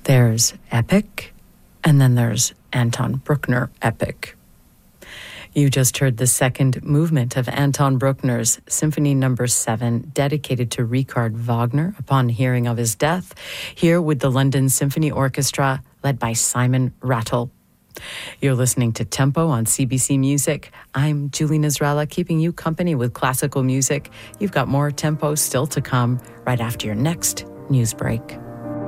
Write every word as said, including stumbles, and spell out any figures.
There's epic, and then there's Anton Bruckner epic. You just heard the second movement of Anton Bruckner's Symphony Number seven, dedicated to Richard Wagner upon hearing of his death, here with the London Symphony Orchestra, led by Simon Rattle. You're listening to Tempo on C B C Music. I'm Julie Nazrella, keeping you company with classical music. You've got more Tempo still to come right after your next news break.